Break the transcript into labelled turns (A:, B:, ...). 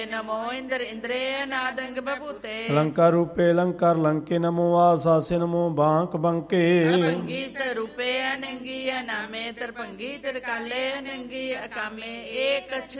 A: नमो इंद्र इंद्रेय नादंग बभूते
B: अलंकार रूपे अलंकार लंके नमो आसासे नमो बांक बंके
A: अभंगी स्वरूपे अनंगी अनामे तरभंगी तिरकाले अनंगी अकामे एक